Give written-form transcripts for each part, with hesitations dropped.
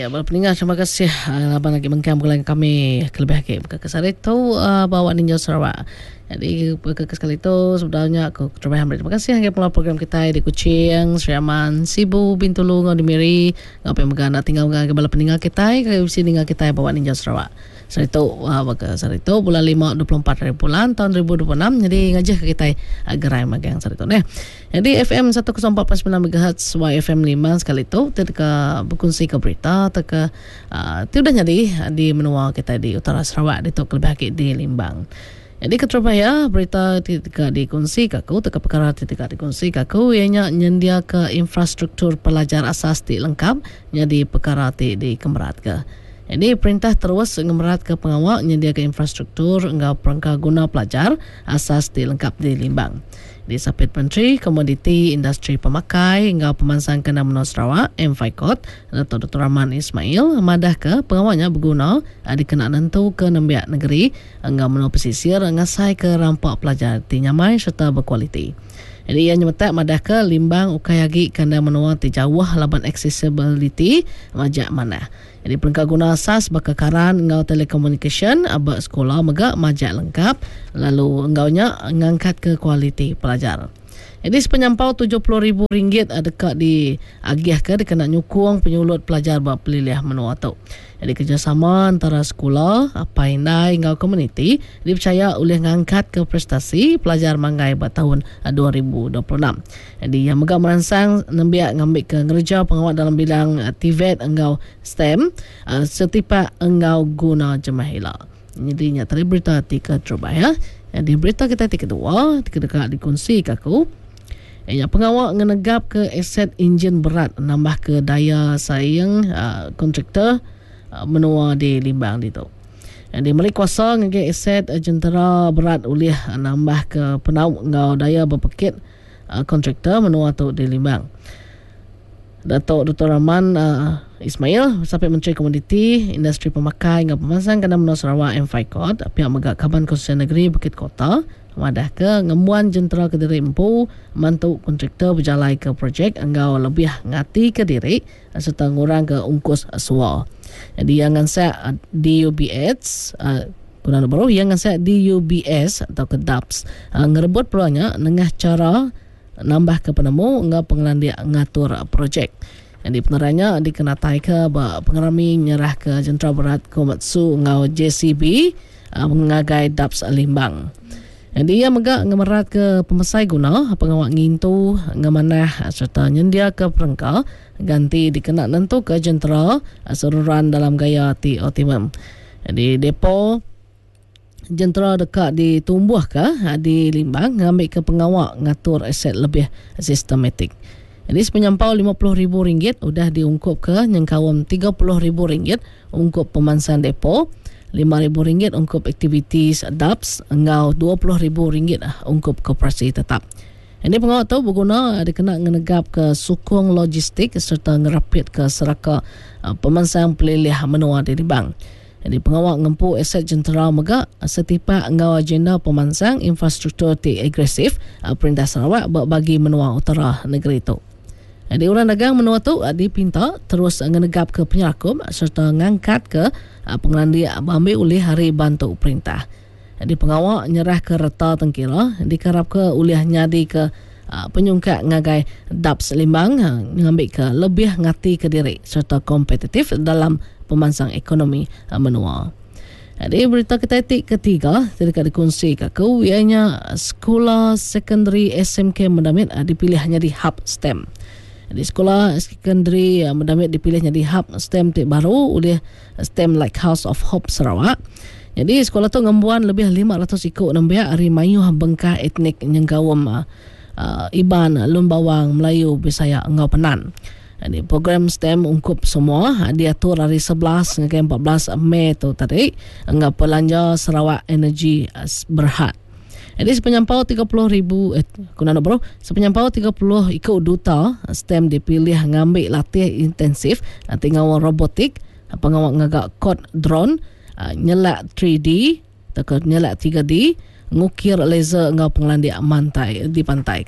Ya, pendengar, terima kasih abang lagi mengkam bulan kami kelebih ke kesar itu bawa Ninja Sarawak. Jadi sekali itu sebenarnya aku terima kasih hanya pula program kita di Kuching, Seriaman, Sibu, Bintulu, Ngau di Miri, ngau pemegana tinggal ke bala pendengar kita ke sini dengan kita bawa Ninja Sarawak. Saat itu bulan 5 24 hari bulan tahun 2026. Jadi ngajak ke kita gerai magang saat itu nih. Jadi FM 104.9 MHz YFM 5 sekali itu ketika berkongsi ke berita teka itu dah jadi di menua kita di utara Sarawak di tok lebih di Limbang. Jadi keterpaya berita ketika dikongsi kaku teka perkara ketika dikongsi kaku ianya nyendia ke infrastruktur pelajar asas di lengkap jadi perkara di kemerat ke. Jadi perintah terus ngemerat ke pengawal nyedia ke infrastruktur enggau perangkat guna pelajar asas di lengkap di Limbang. Di Sapit Menteri Komoditi Industri Pemakai enggau pemansang kena menua Sarawak M5COT Dato' Dr. Rahman Ismail madah ke pengawalnya berguna dikena nentu ke nembiak negeri enggau menua pesisir ngasai ke rampak pelajar di nyamai serta berkualiti. Jadi ia nyemetak madah ke Limbang ukayagi kena menua di jauh laban accessibility majak mana. Jadi perangkat guna asas bakakaran engkau telekomunikasi abak sekolah megak majak lengkap lalu enggaunya ngangkat ke kualiti pelajar. Jadi sepenyampau RM70,000 dekat di agih ke dikena nyukung penyulut pelajar berpeliliah menua tu. Jadi kerjasama antara sekolah, paindai engkau komuniti dipercaya oleh ngangkat ke prestasi pelajar manggai pada tahun 2026. Jadi yang megak merangsang nembiak ngambil ke ngerja pengawal dalam bidang TVET engkau STEM setiap engkau guna jemahila. Jadi nyata berita tiga terbaik. Jadi berita kita kedua dekat dikongsi kaku. Pengawal ngenegap ke aset enjin berat nambah ke daya saing kontraktor menua di Limbang itu. Di melik kuasa ngege aset jentera berat oleh nambah ke penau ngau daya berpekit kontraktor menua tu di Limbang. Dato' Dr. Rahman Ismail sampai Menteri Komoditi Industri Pemakai ngau pemansang kena menua Sarawak M5COT pihak megak Kaban Konstitusi Negeri Bukit Kota madah ke ngemuan jentera ke diri empu mantu kontraktor berjalai ke projek engkau lebih ngati ke diri serta ngurang ke ungkus suar. Jadi yang ngansak DUBS kunana baru yang ngansak DUBS atau ke DAPS ngerebut peluangnya nengah cara nambah ke penemu engkau pengelandia ngatur projek. Jadi peneranya dikenatai ke pengerami nyerah ke jentera berat Komatsu engkau JCB mengagai DAPS Limbang. Jadi ia megak ngemerat ke pemesai guna pengawak ngintu ngemanah serta nyendia ke perengka ganti dikena nentu ke jentera seruran dalam gaya ti optimum. Jadi depo jentera dekat ditumbuh ke di Limbang ngambil ke pengawak ngatur aset lebih sistematik. Jadi sepenyampau RM50,000 sudah diungkup ke nyengkawam RM30,000 ungkup pemansan depo. RM5,000 ungkup aktiviti DAPS engkau RM20,000 ungkup koperasi tetap. Ini pengawal tu berguna dikena ngenegap ke sukung logistik serta ngerapit ke seraka pemansang pelilih menua di Limbang. Jadi pengawal ngempu aset jentera megak setiap engkau agenda pemansang infrastruktur ti agresif Perintah Sarawak bagi menua utara negeri itu. Jadi orang dagang menua tu dipinta terus ngenegap ke penyerakum serta ngangkat ke pengelandia ambil oleh hari bantu perintah. Jadi pengawal nyerah ke reta tengkira dikarap ke oleh nyadi ke penyungkat ngagai DAPS Limbang ngambil ke lebih ngati ke diri serta kompetitif dalam pemansang ekonomi menua. Jadi berita kita ketiga tidak dikongsi ke ianya sekolah sekondari SMK Mendamit dipilih hanya di hub STEM. Di sekolah sekondari Mendamit dipilihnya di hub STEM baru oleh STEM Lighthouse of Hope Sarawak. Jadi sekolah tu ngembuan lebih 500 ikut nambia hari mayuh bengkah etnik nyenggawam Iban, Lun Bawang, Melayu, Bisaya, Engau Penan. Jadi program STEM ungkup semua diatur hari 11 hingga 14 Mei tu tadi Engau Pelanja Sarawak Energy Berhad. Jadi sepenyampau 30,000 sepenyampau 30 ikut duta STEM dipilih ngambil latih intensif tinggal robotik pengawal ngagak kod drone nyelak 3D nyelak 3D ngukir laser ngau pengelandia mantai di pantai ke.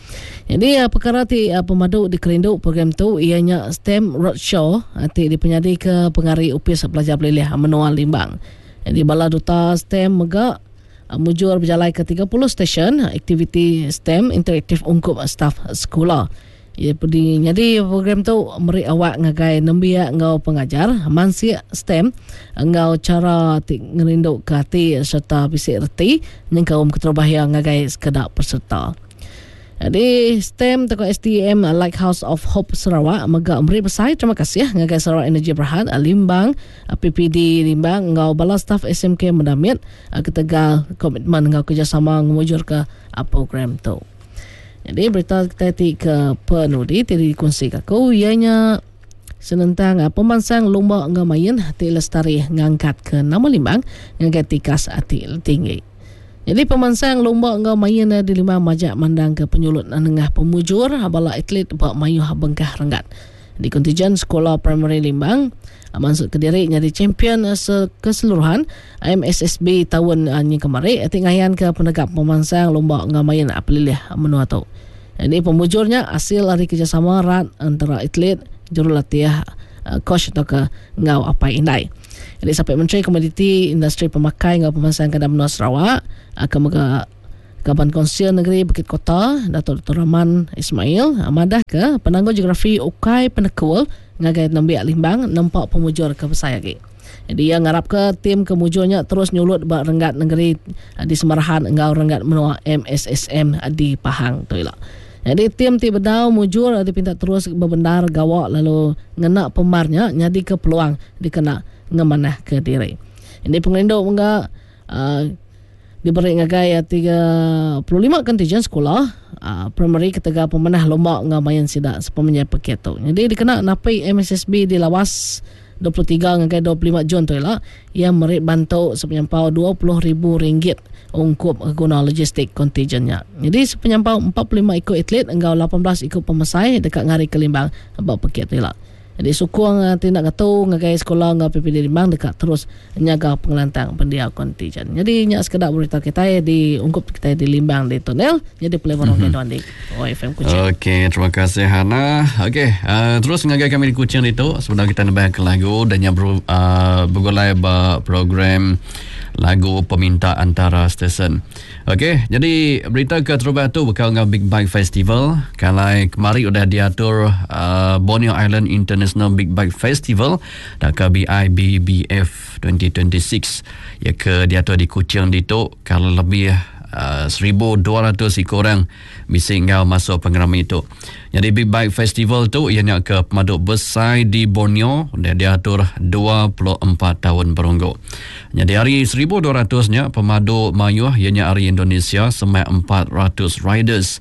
Jadi perkara ti pemadu di Kerinduk program tu ianya STEM Roadshow ti dipenyadi ke pengari upis pelajar pelilih menua Limbang. Jadi bala duta STEM mega mujur berjalan ke 30 stesen aktiviti STEM interaktif ungkup staf sekolah. Jadi program tu meri awak ngagai nembia ngau pengajar mansi STEM ngau cara ngerinduk ke hati serta bisik reti nyengkaum keterubahia ngagai sekedar peserta. Jadi STEM teko STM Lighthouse of Hope Sarawak mega meri besai terima kasih ngagai Sarawak Energy Berhad Limbang PPD Limbang ngau bala staf SMK mendamit ketegal komitmen ngau kerjasama ngumujur ke program tu. Jadi berita kita ke penudi tadi dikongsi aku ianya senentang pemansang lomba ngamain ti lestari ngangkat ke nama Limbang ngangkat tikas ati tinggi. Jadi pemansang lomba ngamain di Limbang majak mandang ke penyulut nengah pemujur bala atlet bak mayu bengkah renggat. Di kontijen sekolah primary Limbang masuk ke diri jadi champion keseluruhan MSSB tahun ni kemarin tingayan ke penegak pemansang lomba ngamain pelilih menua tu. Jadi pemujurnya hasil dari kerjasama erat antara atlet jurulatih coach atau ke ngau apa indai. Jadi sampai Menteri Komoditi Industri Pemakai ngau pemansang ke menua Sarawak akan mega Kaban Konsil Negeri Bukit Kota Datuk Dr. Rahman Ismail amadah ke penanggung geografi Ukai Penekul ngagai nembiak Limbang nampak pemujur ke besar lagi. Jadi yang ngarap ke tim kemujurnya terus nyulut bak renggat negeri di Semarahan ngau renggat menua MSSM di Pahang tu lah. Jadi tim ti bedau mujur dipinta terus berbendar gawak lalu ngenak pemarnya jadi ke peluang dikena ngemanah ke diri. Ini pengenduk enggak diberi ngagai 35 kontijen sekolah primary ketiga pemenah lomba ngamayan sidak sepemenjai paket tu. Jadi dikena napai MSSB di lawas 23 ngagai 25 Jun tu lah yang merik bantu sepenyampau RM20,000 ungkup guna logistik kontijennya. Jadi sepenyampau 45 ikut atlet enggau 18 ikut pemesai dekat ngari ke Limbang abang paket tu lah. Jadi sukung tindak katu ngagai sekolah ngau PPD Limbang dekat terus nyaga pengelantang pendia kontijen. Jadi nyak sekedar berita kita di ungkup kita di Limbang di Tunel. Jadi pelebor orang doan di OFM Kuching. Okey, terima kasih Hana. Okey, terus ngagai kami di Kuching itu sebenarnya kita nak ke lagu dan yang bergulai program lagu peminta antara stesen. Okey, jadi berita ke terubah tu berkait dengan Big Bike Festival. Kalau kemarin sudah diatur Borneo Island International Big Bike Festival dan ke BIBBF 2026 ya ke diatur di Kuching itu kalau lebih 1,200 orang bisa ngau masuk pengerama itu. Jadi Big Bike Festival tu ianya ke pemaduk besar di Borneo dan diatur 24 tahun berunggu. Jadi hari 1,200-nya pemaduk mayuh ianya hari Indonesia semai 400 riders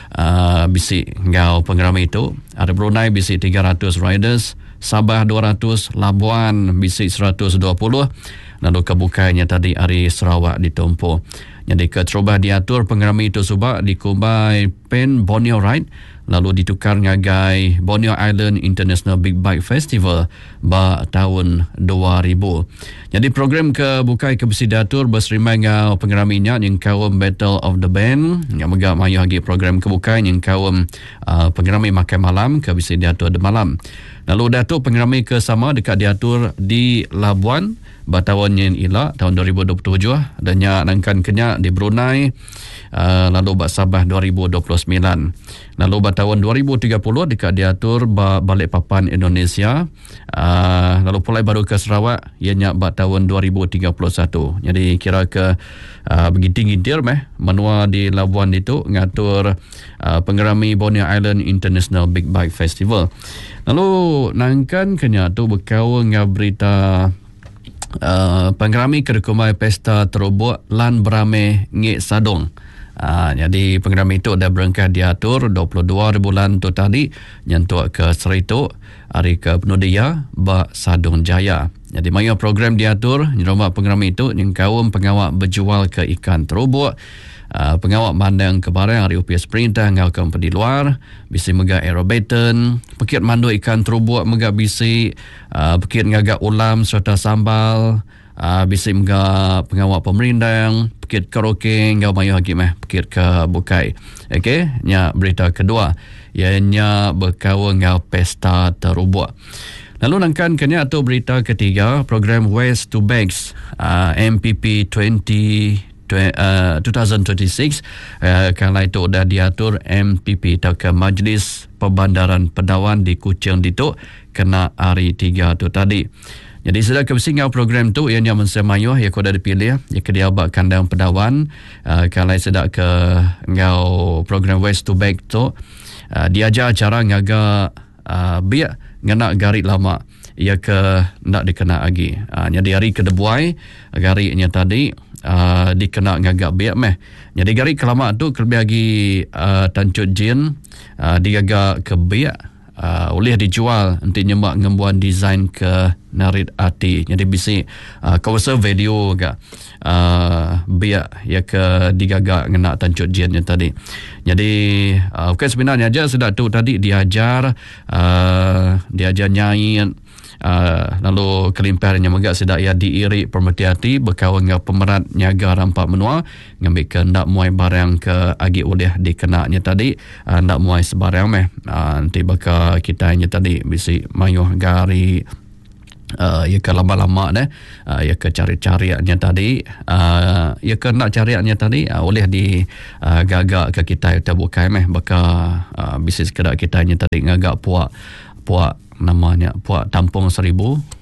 bisa ngau pengerama itu. Ada Brunei bisa 300 riders, Sabah 200, Labuan bisa 120, lalu kebukanya tadi hari Sarawak ditumpu. Jadi keterubah diatur pengerama itu subak dikubai Pen Borneo Ride lalu ditukar ngagai Borneo Island International Big Bike Festival tahun 2000. Jadi program kebukai kebesi diatur berserimai ngau pengeraminya yang kaum Battle of the Band yang megak mayu lagi program kebukai yang kaum pengerami makan malam kebesi diatur de malam. Lalu datuk pengerami ke sama dekat diatur di Labuan Batawan yang ilak tahun 2027 dan nangkan kenyak di Brunei lalu bak Sabah 2029 lalu tahun 2030 dekat diatur balik papan Indonesia lalu pulai baru ke Sarawak ianya bak tahun 2031. Jadi kira ke begitu-gitir menua di Labuan itu ngatur pengerami Borneo Island International Big Bike Festival. Lalu nangkan kenyak tu berkau dengan berita pengerami kerekumai pesta terubuk lan berame ngik sadong. Jadi pengerami itu dah berangkat diatur 22 bulan tu tadi nyentuh ke Serituk hari ke Penudia bak Sadong Jaya. Jadi maya program diatur nyeromak pengerami itu yang kaum pengawak berjual ke ikan terubuk, pengawak mandang ke barang hari UPS perintah ngau company luar bisi megak aerobaton pekit mandu ikan terubuk megak bisi pekit ngagak ulam serta sambal bisi megak pengawak pemerindang Pekit karaoke ngau mayu hagi meh pekit ke bukai. Okey, nya berita kedua ianya berkawa ngau pesta terubuh. Lalu nangkan kenya atau berita ketiga program Waste to Bags MPP 2026 kala itu dah diatur MPP atau ke Majlis Pembandaran Pedawan di Kuching Dituk kena hari 3 tu tadi. Jadi sudah kebisingau program tu ianya mensemayuh ia kuda dipilih ia kediabak kandang pedawan kala sudah ke ngau program Waste to Bag tu diajar cara ngaga biak ngena garik lama ia ke nak dikena lagi. Jadi hari kedebuai gariknya tadi dikena ngagak biak meh. Jadi garik kelama tu kelebih lagi tancut jin digagak ke biak boleh dijual nanti nyemak ngembuan design ke narit ati. Jadi bisi kawasan video ke biak ya ke digagak ngena tancut jinnya tadi. Jadi bukan sebenarnya aja sudah tu tadi diajar nyanyi lalu kelimpahannya megak sedak ia diiri permeti-hati berkawan dengan pemerat nyaga rampak menua ngambil ke ndak muai barang ke agi oleh dikenaknya tadi ndak muai sebarang meh nanti bakal kitanya tadi bisi mayuh gari ia ke lama-lama ia ke cari-cariannya tadi ia ke nak cariannya tadi oleh di gagak ke kita bukai meh bakal bisnis kedak kitanya tadi ngagak puak namanya puak tampung 1000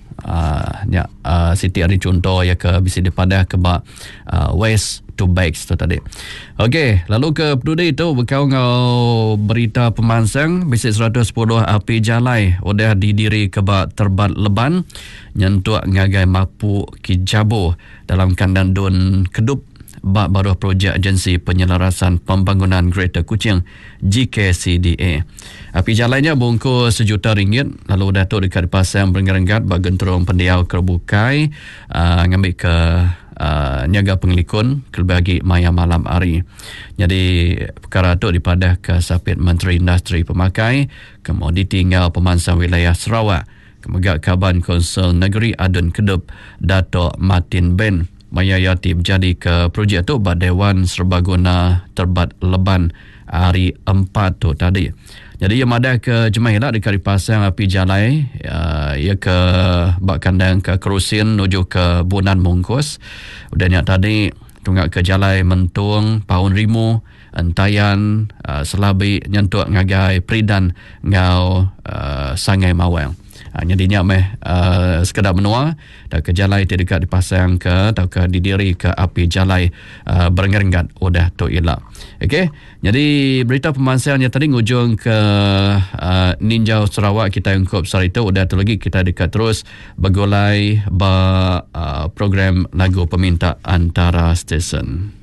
Siti ada contoh ya ke bisa dipadah ke waste to bags tu tadi. Okey, lalu ke peduli itu berkau ngau berita pemansang bisnis 110 api jalai udah didiri ke terbat leban nyentuak ngagai mapu kijabo dalam kandang Dun Kedup bak baru projek agensi penyelarasan pembangunan Greater Kuching GKCDA. Api jalannya bungkus RM1 lalu datuk dekat pasang berenggat-enggat bak genterong pendiau kerbukai ngambil ke niaga pengelikun kelebagi maya malam hari. Jadi perkara itu dipadah ke Sapit Menteri Industri Pemakai Komoditi tinggal Pemansang Wilayah Sarawak Kemegak Kaban Konsel Negeri Adun Kedup Dato' Martin Ben mayayati berjadi ke projek tu Dewan Serbaguna Terbat Leban hari 4 tu tadi. Jadi ia madah ke Jemahilah dekat dipasang api jalai ia ke bak kandang ke Kerusin menuju ke Bunan Mungkus. Udahnya tadi tunggak ke jalai Mentung Paun Rimu Entayan Selabi nyentuk ngagai Pridan ngau Sangai Mawang. Nyadinya sekedar menua dan ke jalai dekat dipasang ke atau ke didiri ke api jalai berenggat-enggat udah tu ilah. Okey, jadi berita pemansangnya tadi ngujung ke Ninjau Sarawak kita ungkup sehari itu udah tu lagi kita dekat terus bergulai program lagu peminta antara stesen.